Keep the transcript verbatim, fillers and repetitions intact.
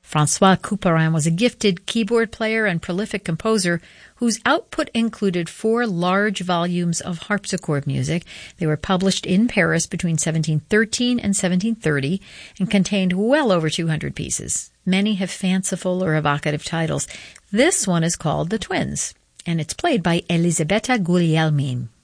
François Couperin was a gifted keyboard player and prolific composer whose output included four large volumes of harpsichord music. They were published in Paris between seventeen thirteen and seventeen thirty and contained well over two hundred pieces. Many have fanciful or evocative titles. This one is called The Twins, and it's played by Elisabetta Guglielmin.